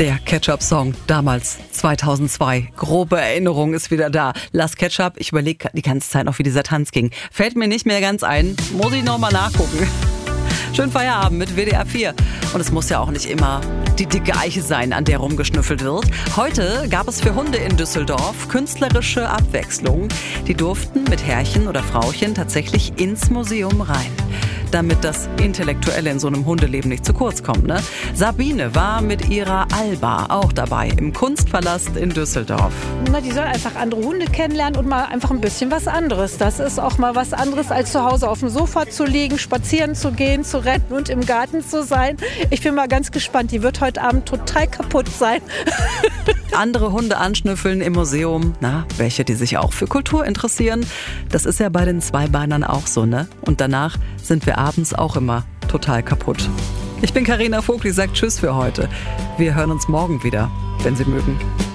Der Ketchup-Song, damals 2002. Grobe Erinnerung ist wieder da. Lass Ketchup, ich überlege die ganze Zeit noch, wie dieser Tanz ging. Fällt mir nicht mehr ganz ein, muss ich nochmal nachgucken. Schönen Feierabend mit WDR 4. Und es muss ja auch nicht immer die dicke Eiche sein, an der rumgeschnüffelt wird. Heute gab es für Hunde in Düsseldorf künstlerische Abwechslung. Die durften mit Herrchen oder Frauchen tatsächlich ins Museum rein. Damit das Intellektuelle in so einem Hundeleben nicht zu kurz kommt, ne? Sabine war mit ihrer Alba auch dabei im Kunstpalast in Düsseldorf. Na, die soll einfach andere Hunde kennenlernen und mal einfach ein bisschen was anderes. Das ist auch mal was anderes, als zu Hause auf dem Sofa zu liegen, spazieren zu gehen, zu rennen und im Garten zu sein. Ich bin mal ganz gespannt. Die wird heute Abend total kaputt sein. Andere Hunde anschnüffeln im Museum. Na, welche, die sich auch für Kultur interessieren. Das ist ja bei den Zweibeinern auch so, ne? Und danach sind wir abends auch immer total kaputt. Ich bin Carina Vogt, die sagt Tschüss für heute. Wir hören uns morgen wieder, wenn Sie mögen.